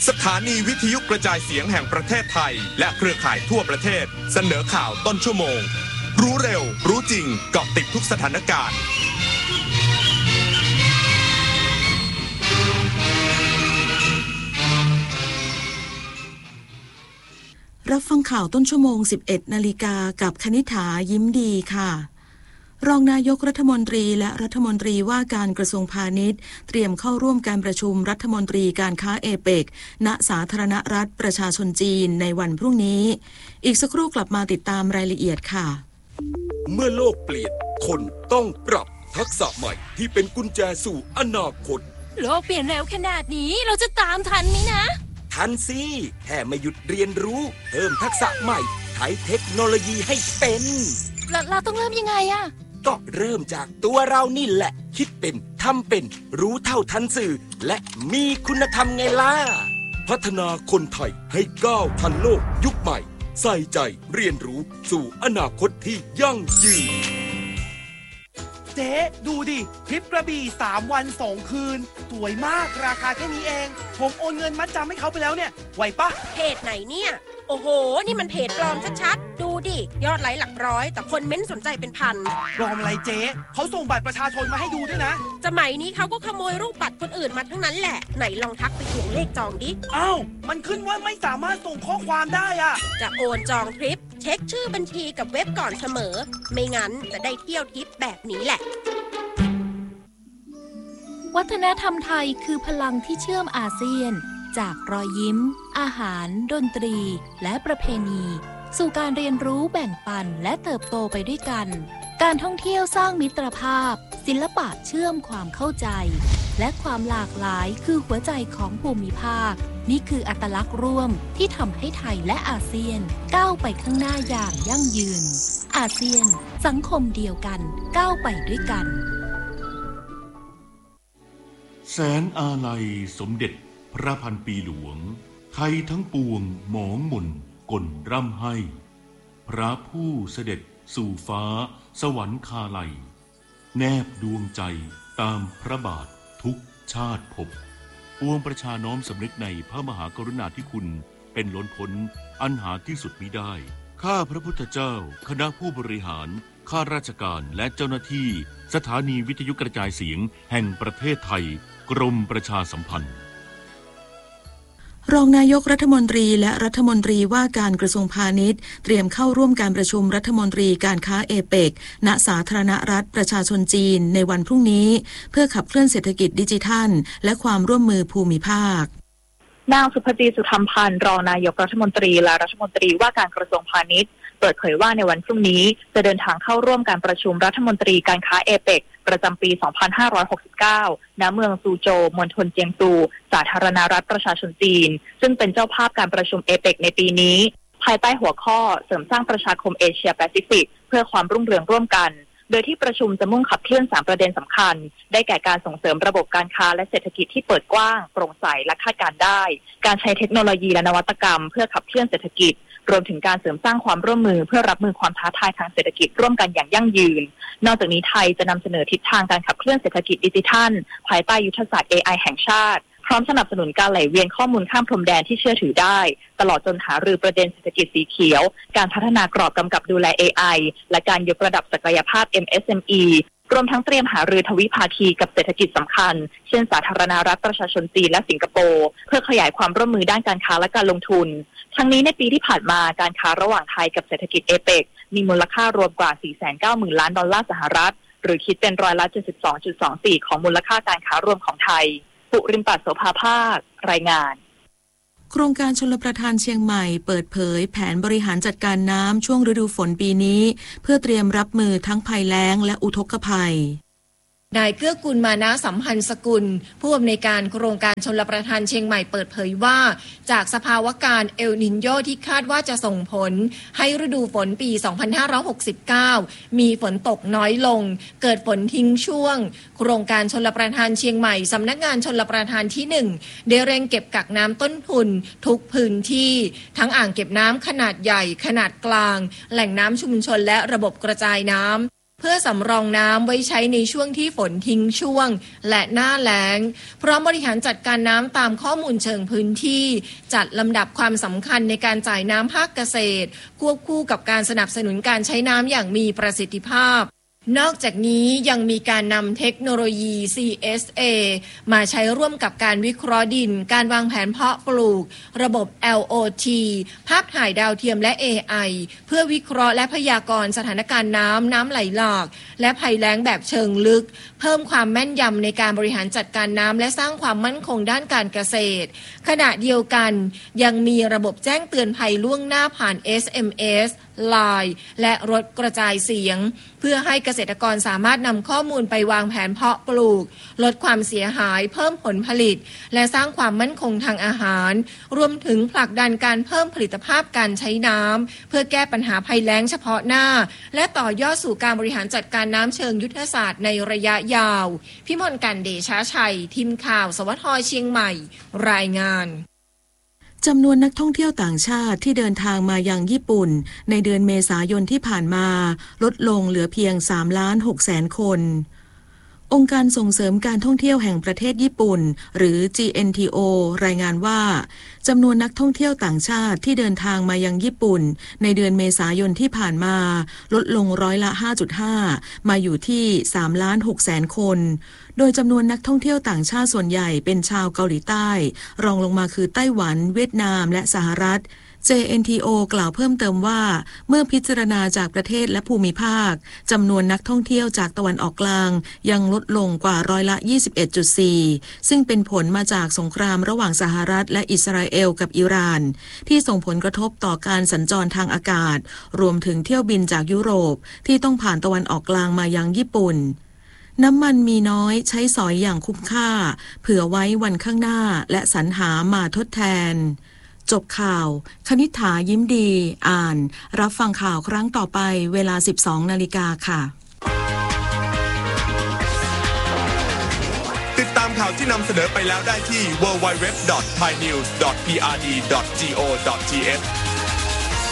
สถานีวิทยุกระจายเสียงแห่งประเทศไทยและเครือข่ายทั่วประเทศเสนอข่าวต้นชั่วโมงรู้เร็วรู้จริงเกาะติดทุกสถานการณ์รับฟังข่าวต้นชั่วโมง 11 นาฬิกากับคณิษฐายิ้มดีค่ะรองนายกรัฐมนตรีและรัฐมนตรีว่าการกระทรวงพาณิชย์เตรียมเข้าร่วมการประชุมรัฐมนตรีการค้าเอเปกณสาธารณรัฐประชาชนจีนในวันพรุ่งนี้อีกสักครู่กลับมาติดตามรายละเอียดค่ะเมื่อโลกเปลี่ยนคนต้องปรับทักษะใหม่ที่เป็นกุญแจสู่อนาคตโลกเปลี่ยนเร็วขนาดนี้เราจะตามทันไหมนะทันสิแค่ไม่หยุดเรียนรู้เพิ่มทักษะใหม่ใช้เทคโนโลยีให้เป็นเราต้องเริ่มยังไงอะก็เริ่มจากตัวเรานี่แหละคิดเป็นทำเป็นรู้เท่าทันสื่อและมีคุณธรรมไงล่ะพัฒนาคนไทยให้ก้าวทันโลกยุคใหม่ใส่ใจเรียนรู้สู่อนาคตที่ยั่งยืนเจ๊ดูดิทริปกระบี่3 วัน 2 คืนสวยมากราคาแค่นี้เองผมโอนเงินมัดจำให้เขาไปแล้วเนี่ยไหวปะเพจไหนเนี่ยโอ้โหนี่มันเพจปลอมชัดๆดูดิยอดไลค์หลักร้อยแต่คนเม้นสนใจเป็นพันปลอมอะไรเจ๊เขาส่งบัตรประชาชนมาให้ดูด้วยนะสมัยนี้เขาก็ขโมยรูปบัตรคนอื่นมาทั้งนั้นแหละไหนลองทักไปทวงเลขจองดิอ้าวมันขึ้นว่าไม่สามารถส่งข้อความได้อะจะโอนจองทริปเช็คชื่อบัญชีกับเว็บก่อนเสมอไม่งั้นจะได้เที่ยวทริปแบบนี้แหละวัฒนธรรมไทยคือพลังที่เชื่อมอาเซียนจากรอยยิ้มอาหารดนตรีและประเพณีสู่การเรียนรู้แบ่งปันและเติบโตไปด้วยกันการท่องเที่ยวสร้างมิตรภาพศิลปะเชื่อมความเข้าใจและความหลากหลายคือหัวใจของภูมิภาคนี่คืออัตลักษณ์ร่วมที่ทำให้ไทยและอาเซียนก้าวไปข้างหน้าอย่างยั่งยืนอาเซียนสังคมเดียวกันก้าวไปด้วยกันแสนอาลัยสมเด็จพระพันปีหลวงไทยทั้งปวงหมองหม่นก่นร่ำให้พระผู้เสด็จสู่ฟ้าสวรรคาลัยแนบดวงใจตามพระบาททุกชาติภพปวงประชาน้อมสำนึกในพระมหากรุณาธิคุณเป็นล้นพ้นอันหาที่สุดมิได้ข้าพระพุทธเจ้าคณะผู้บริหารข้าราชการและเจ้าหน้าที่สถานีวิทยุกระจายเสียงแห่งประเทศไทยกรมประชาสัมพันธ์รองนายกรัฐมนตรีและรัฐมนตรีว่าการกระทรวงพาณิชย์เตรียมเข้าร่วมการประชุมรัฐมนตรีการค้าเอเปกณสาธารณรัฐประชาชนจีนในวันพรุ่งนี้เพื่อขับเคลื่อนเศรษฐกิจดิจิทัลและความร่วมมือภูมิภาคนางสุภจีสุธรรมพันธ์รองนายกรัฐมนตรีและรัฐมนตรีว่าการกระทรวงพาณิชย์เปิดเผยว่าในวันพรุ่งนี้จะเดินทางเข้าร่วมการประชุมรัฐมนตรีการค้าเอเปกประจำปี 2569 ณ เมืองซูโจวมณฑลเจียงซูสาธารณรัฐประชาชนจีนซึ่งเป็นเจ้าภาพการประชุมเอเปกในปีนี้ภายใต้หัวข้อเสริมสร้างประชาคมเอเชียแปซิฟิกเพื่อความรุ่งเรืองร่วมกันโดยที่ประชุมจะมุ่งขับเคลื่อน3ประเด็นสำคัญได้แก่การส่งเสริมระบบการค้าและเศรษฐกิจที่เปิดกว้างโปร่งใสและคาดการณ์ได้การใช้เทคโนโลยีและนวัตกรรมเพื่อขับเคลื่อนเศรษฐกิจรวมถึงการเสริมสร้างความร่วมมือเพื่อรับมือความท้าทายทางเศรษฐกิจร่วมกันอย่างยั่งยืนนอกจากนี้ไทยจะนำเสนอทิศทางการขับเคลื่อนเศรษฐกิจดิจิทัลภายใต้ยุทธศาสตร์ AI แห่งชาติพร้อมสนับสนุนการไหลเวียนข้อมูลข้ามพรมแดนที่เชื่อถือได้ตลอดจนหารือประเด็นเศรษฐกิจสีเขียวการพัฒนากรอบกำกับดูแล AI และการยกระดับศักยภาพ MSME รวมทั้งเตรียมหารือทวิภาคีกับเศรษฐกิจสำคัญเช่นสาธารณรัฐประชาชนจีนและสิงคโปร์เพื่อขยายความร่วมมือด้านการค้าและการลงทุนทั้งนี้ในปีที่ผ่านมาการค้าระหว่างไทยกับเศรษฐกิจเอเปกมีมูลค่ารวมกว่า 490,000 ล้านดอลลาร์สหรัฐหรือคิดเป็น72.24% ของมูลค่าการค้ารวมของไทยปุริมปัสโสภาภาครายงานโครงการชลประทานเชียงใหม่เปิดเผยแผนบริหารจัดการน้ำช่วงฤดูฝนปีนี้เพื่อเตรียมรับมือทั้งภัยแล้งและอุทกภัยนายเกื้อกูลมานะสัมพันธ์สกุลผู้อำนวยการโครงการชลประทานเชียงใหม่เปิดเผยว่าจากสภาวะการเอลนิโญที่คาดว่าจะส่งผลให้ฤดูฝนปี 2569 มีฝนตกน้อยลงเกิดฝนทิ้งช่วงโครงการชลประทานเชียงใหม่สำนักงานชลประทานที่ 1ได้เร่งเก็บกักน้ำต้นทุนทุกพื้นที่ทั้งอ่างเก็บน้ำขนาดใหญ่ขนาดกลางแหล่งน้ำชุมชนและระบบกระจายน้ำพื่อสำรองน้ำไว้ใช้ในช่วงที่ฝนทิ้งช่วงและหน้าแล้งพร้อมบริหารจัดการน้ำตามข้อมูลเชิงพื้นที่จัดลำดับความสำคัญในการจ่ายน้ำภาคเกษตรควบคู่กับการสนับสนุนการใช้น้ำอย่างมีประสิทธิภาพนอกจากนี้ยังมีการนำเทคโนโลยี CSA มาใช้ร่วมกับการวิเคราะห์ดินการวางแผนเพาะปลูกระบบ LOT ภาพถ่ายดาวเทียมและ AI เพื่อวิเคราะห์และพยากรณ์สถานการณ์น้ำไหลหลากและภัยแล้งแบบเชิงลึกเพิ่มความแม่นยำในการบริหารจัดการน้ำและสร้างความมั่นคงด้านการเกษตรขณะเดียวกันยังมีระบบแจ้งเตือนภัยล่วงหน้าผ่าน SMS LINE และรถกระจายเสียงเพื่อให้เกษตรกรสามารถนำข้อมูลไปวางแผนเพาะปลูกลดความเสียหายเพิ่มผลผลิตและสร้างความมั่นคงทางอาหารรวมถึงผลักดันการเพิ่มผลิตภาพการใช้น้ำเพื่อแก้ปัญหาภัยแล้งเฉพาะหน้าและต่อยอดสู่การบริหารจัดการน้ำเชิงยุทธศาสตร์ในระยะยาวพิมลกันเดชาชัยทีมข่าวสวทเชียงใหม่รายงานจำนวนนักท่องเที่ยวต่างชาติที่เดินทางมายังญี่ปุ่นในเดือนเมษายนที่ผ่านมาลดลงเหลือเพียง 3,600,000 คนองค์การส่งเสริมการท่องเที่ยวแห่งประเทศญี่ปุ่นหรือ GNTO รายงานว่าจำนวนนักท่องเที่ยวต่างชาติที่เดินทางมายังญี่ปุ่นในเดือนเมษายนที่ผ่านมาลดลงร้อยละ 5.5 มาอยู่ที่ 3,600,000 คนโดยจำนวนนักท่องเที่ยวต่างชาติส่วนใหญ่เป็นชาวเกาหลีใต้รองลงมาคือไต้หวันเวียดนามและสหรัฐ JNTO กล่าวเพิ่มเติมว่าเมื่อพิจารณาจากประเทศและภูมิภาคจำนวนนักท่องเที่ยวจากตะวันออกกลางยังลดลงกว่าร้อยละ 21.4 ซึ่งเป็นผลมาจากสงครามระหว่างสหรัฐและอิสราเอลกับอิหร่านที่ส่งผลกระทบต่อการสัญจรทางอากาศรวมถึงเที่ยวบินจากยุโรปที่ต้องผ่านตะวันออกกลางมายังญี่ปุ่นน้ำมันมีน้อยใช้สอยอย่างคุ้มค่าเผื่อไว้วันข้างหน้าและสรรหามาทดแทนจบข่าวคณิษฐายิ้มดีอ่านรับฟังข่าวครั้งต่อไปเวลา 12 นาฬิกาค่ะติดตามข่าวที่นำเสนอไปแล้วได้ที่ www.thainews.prd.go.th